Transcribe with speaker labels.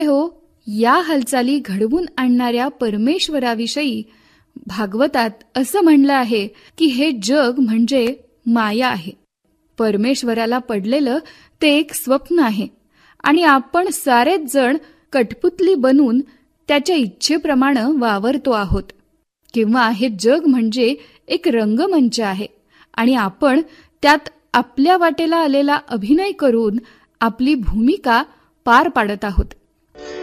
Speaker 1: हो, या हालचाली घडवून आणणाऱ्या परमेश्वराविषयी भागवतात असं म्हणलं आहे की हे जग म्हणजे माया आहे. परमेश्वराला पडलेलं ते एक स्वप्न आहे आणि आपण सारेच जण कठपुतली बनून त्याच्या इच्छेप्रमाणे वावरतो आहोत. किंवा हे जग म्हणजे एक रंगमंच आहे आणि आपण त्यात आपल्या वाटेला आलेला अभिनय करून आपली भूमिका पार पाडत आहोत.